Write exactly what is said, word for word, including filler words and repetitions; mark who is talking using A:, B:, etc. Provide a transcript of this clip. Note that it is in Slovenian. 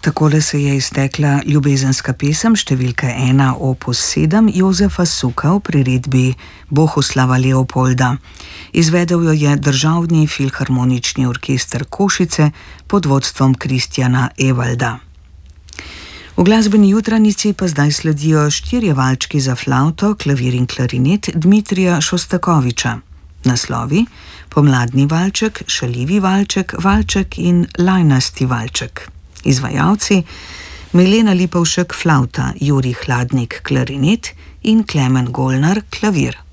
A: Takole se je iztekla ljubezenska pesem številka ena opus sedem Jozefa Suka v priredbi Bohuslava Leopolda. Izvedel jo je Državni filharmonični orkester Košice pod vodstvom Kristjana Evalda. V glasbeni jutranici pa zdaj sledijo štirje valčki za flavto, klavir in klarinet Dmitrija Šostakoviča. Naslovi: Pomladni valček, Šaljivi valček, Valček in Lajnasti valček. Izvajalci: Milena Lipovšek flavta, Jurij Hladnik klarinet in Klemen Golnar klavir.